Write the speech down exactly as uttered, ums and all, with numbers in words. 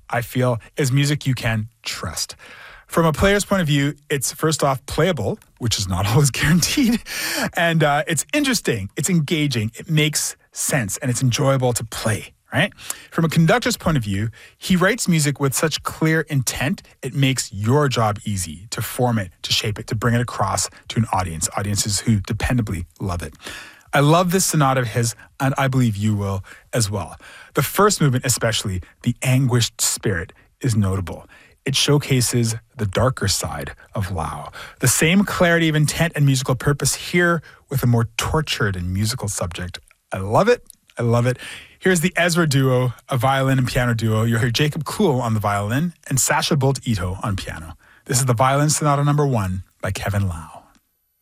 I feel, is music you can trust. From a player's point of view, it's first off playable, which is not always guaranteed, and uh, it's interesting, it's engaging, it makes sense, and it's enjoyable to play, right? From a conductor's point of view, he writes music with such clear intent, it makes your job easy to form it, to shape it, to bring it across to an audience, audiences who dependably love it. I love this sonata of his, and I believe you will as well. The first movement especially, the anguished spirit, is notable. It showcases the darker side of Lau. The same clarity of intent and musical purpose here with a more tortured and musical subject. I love it. I love it. Here's the Ezra duo, a violin and piano duo. You'll hear Jacob Kuhl on the violin and Sasha Bolt-Ito on piano. This is the Violin Sonata number one by Kevin Lau.